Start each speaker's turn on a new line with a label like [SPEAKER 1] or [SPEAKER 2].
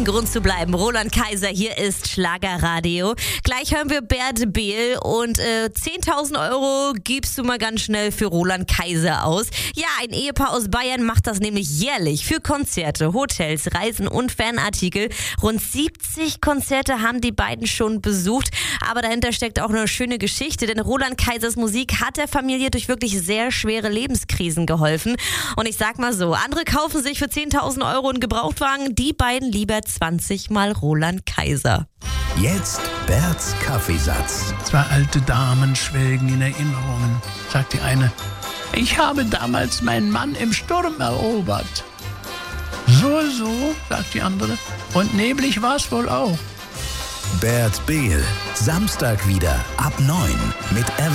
[SPEAKER 1] kein Grund zu bleiben. Roland Kaiser, hier ist Schlagerradio. Gleich hören wir Bert Behl und 10.000 Euro gibst du mal ganz schnell für Roland Kaiser aus. Ja, ein Ehepaar aus Bayern macht das nämlich jährlich für Konzerte, Hotels, Reisen und Fanartikel. Rund 70 Konzerte haben die beiden schon besucht, aber dahinter steckt auch eine schöne Geschichte, denn Roland Kaisers Musik hat der Familie durch wirklich sehr schwere Lebenskrisen geholfen. Und ich sag mal so, andere kaufen sich für 10.000 Euro einen Gebrauchtwagen, die beiden lieber 20 Mal Roland Kaiser.
[SPEAKER 2] Jetzt Berts Kaffeesatz.
[SPEAKER 3] Zwei alte Damen schwelgen in Erinnerungen, sagt die eine. Ich habe damals meinen Mann im Sturm erobert. So, sagt die andere. Und neblig war es wohl auch.
[SPEAKER 2] Bert Behl, Samstag wieder ab 9 mit